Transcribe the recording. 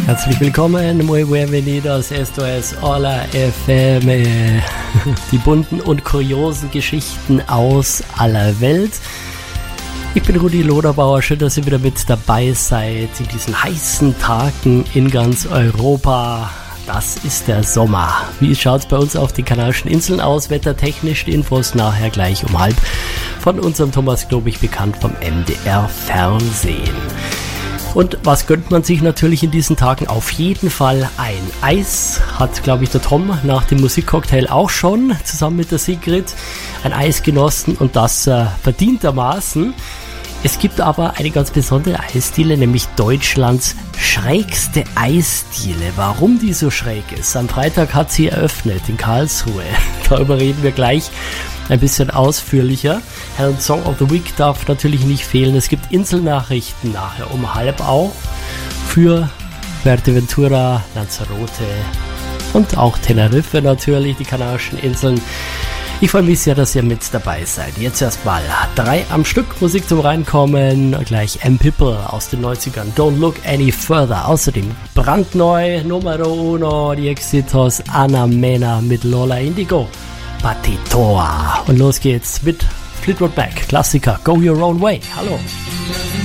Herzlich willkommen, muy bienvenidos, esto es Hola FM, die bunten und kuriosen Geschichten aus aller Welt. Ich bin Rudi Loderbauer, schön, dass ihr wieder mit dabei seid in diesen heißen Tagen in ganz Europa. Das ist der Sommer. Wie schaut es bei uns auf den Kanarischen Inseln aus? Wettertechnisch, die Infos nachher gleich um 12:30 von unserem Thomas Globig, bekannt vom MDR Fernsehen. Und was gönnt man sich natürlich in diesen Tagen? Auf jeden Fall ein Eis. Hat, glaube ich, der Tom nach dem Musikcocktail auch schon zusammen mit der Sigrid ein Eis genossen, und das verdientermaßen. Es gibt aber eine ganz besondere Eisdiele, nämlich Deutschlands schrägste Eisdiele. Warum die so schräg ist? Am Freitag hat sie eröffnet in Karlsruhe. Darüber reden wir gleich ein bisschen ausführlicher. Ein Song of the Week darf natürlich nicht fehlen. Es gibt Inselnachrichten nachher um 12:30 auch für Fuerteventura, Lanzarote und auch Teneriffe natürlich, die Kanarischen Inseln. Ich freue mich sehr, dass ihr mit dabei seid. Jetzt erstmal 3 am Stück Musik zum Reinkommen. Gleich M-People aus den 90ern. Don't Look Any Further. Außerdem brandneu Numero 1, die Exitos Anna Mena mit Lola Indigo. Patitoa. Und los geht's mit Fleetwood Mac. Klassiker Go Your Own Way. Hallo.